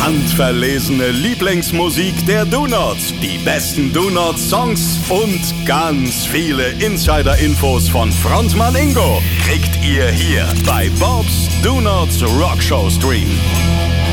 Handverlesene Lieblingsmusik der Donuts, die besten Donuts-Songs und ganz viele Insider-Infos von Frontmann Ingo kriegt ihr hier bei Bob's Donuts Rockshow Stream.